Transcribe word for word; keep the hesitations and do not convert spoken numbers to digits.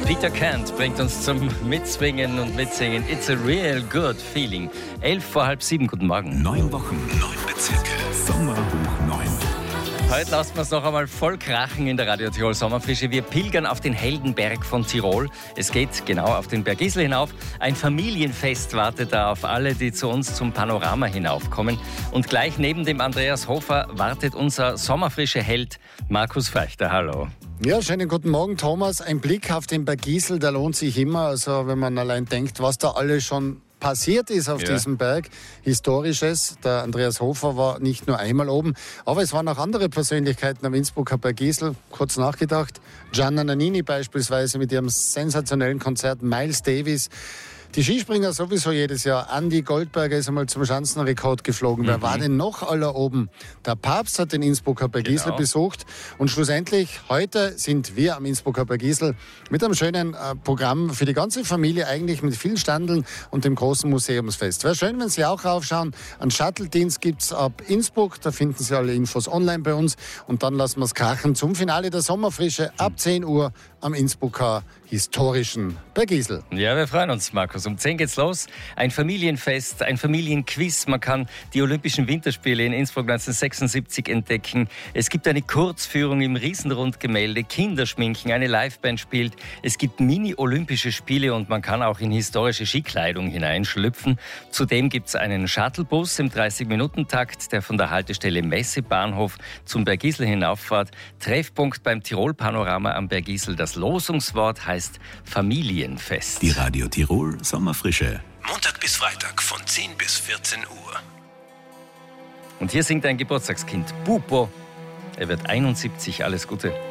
Peter Kent bringt uns zum Mitswingen und Mitsingen. It's a real good feeling. Elf vor halb sieben, guten Morgen. Neun Wochen, neun Bezirke, Sommer hoch neun. Heute lassen wir es noch einmal voll krachen in der Radio Tirol Sommerfrische. Wir pilgern auf den Heldenberg von Tirol. Es geht genau auf den Berg Isel hinauf. Ein Familienfest wartet da auf alle, die zu uns zum Panorama hinaufkommen. Und gleich neben dem Andreas Hofer wartet unser sommerfrische Held Markus Feichter. Hallo. Ja, schönen guten Morgen, Thomas. Ein Blick auf den Berg Isel, der lohnt sich immer. Also wenn man allein denkt, was da alles schon passiert ist auf ja. diesem Berg. Historisches. Der Andreas Hofer war nicht nur einmal oben, aber es waren auch andere Persönlichkeiten am Innsbrucker Berg Isel. Kurz nachgedacht. Gianna Nannini beispielsweise mit ihrem sensationellen Konzert, Miles Davis. Die Skispringer sowieso jedes Jahr. Andi Goldberger ist einmal zum Schanzenrekord geflogen. Mhm. Wer war denn noch aller oben? Der Papst hat den Innsbrucker Berg Isel genau. besucht. Und schlussendlich, heute sind wir am Innsbrucker Berg Isel mit einem schönen äh, Programm für die ganze Familie, eigentlich mit vielen Standeln und dem großen Museumsfest. Wäre schön, wenn Sie auch raufschauen. Einen Shuttle-Dienst gibt es ab Innsbruck. Da finden Sie alle Infos online bei uns. Und dann lassen wir es krachen zum Finale der Sommerfrische ab zehn Uhr am Innsbrucker historischen Berg Isel. Ja, wir freuen uns, Markus. Um zehn geht's los. Ein Familienfest, ein Familienquiz. Man kann die Olympischen Winterspiele in Innsbruck neunzehnhundertsechsundsiebzig entdecken. Es gibt eine Kurzführung im Riesenrundgemälde, Kinderschminken, eine Liveband spielt. Es gibt Mini-Olympische Spiele und man kann auch in historische Skikleidung hineinschlüpfen. Zudem gibt's einen Shuttlebus im dreißig-Minuten-Takt, der von der Haltestelle Messebahnhof zum Berg Isel hinauffährt. Treffpunkt beim Tirol-Panorama am Berg Isel. Das Losungswort heißt Familienfest. Die Radio Tirol Sommerfrische. Montag bis Freitag von zehn bis vierzehn Uhr. Und hier singt ein Geburtstagskind, Pupo. Er wird einundsiebzig. Alles Gute.